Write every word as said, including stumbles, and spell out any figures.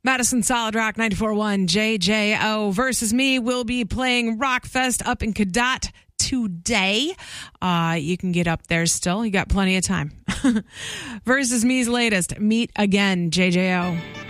Madison Solid Rock ninety-four point one J J O versus Me will be playing Rockfest up in Cadott today. Uh, you can get up there still. You got plenty of time. Versus Me's latest, Meet Again, J J O.